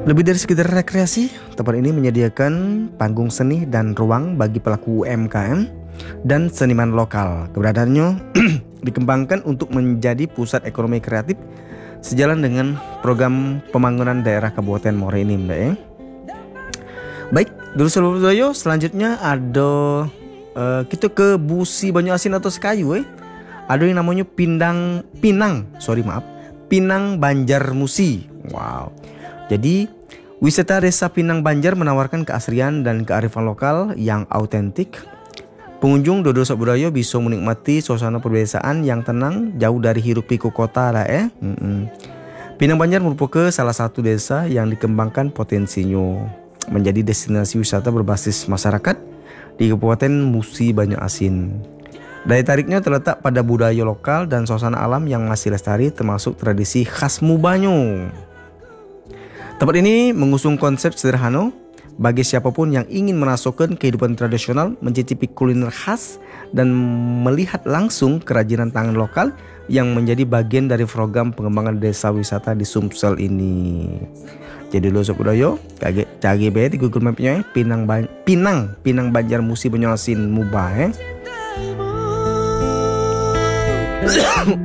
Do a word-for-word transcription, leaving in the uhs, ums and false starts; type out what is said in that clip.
Lebih dari sekedar rekreasi, tempat ini menyediakan panggung seni dan ruang bagi pelaku U M K M dan seniman lokal. Keberadaannya dikembangkan untuk menjadi pusat ekonomi kreatif sejalan dengan program pembangunan daerah Kabupaten Muara Enim, ya. Baik, dulu sebelum selanjutnya ada uh, kita ke Busi Banyu Asin atau Sekayu, eh. Ada yang namanya Pindang Pinang, sorry maaf, Pinang Banjar Musi. Wow. Jadi wisata Desa Pinang Banjar menawarkan keasrian dan kearifan lokal yang autentik. Pengunjung dodo sok budaya bisa menikmati suasana pedesaan yang tenang, jauh dari hiruk pikuk kota lah, eh. Mm-mm. Pinang Banjar merupakan salah satu desa yang dikembangkan potensinya menjadi destinasi wisata berbasis masyarakat di Kabupaten Musi Banyu Asin. Daya tariknya terletak pada budaya lokal dan suasana alam yang masih lestari, termasuk tradisi khas Mubanyu. Tempat ini mengusung konsep sederhana bagi siapapun yang ingin merasakan kehidupan tradisional, mencicipi kuliner khas, dan melihat langsung kerajinan tangan lokal yang menjadi bagian dari program pengembangan desa wisata di Sumsel ini. Jadi lo sob budaya, kaget cari be di Google Mapnya, Pinang Ban- Pinang Pinang Banjar Musi Banyu Asin Mubah, eh.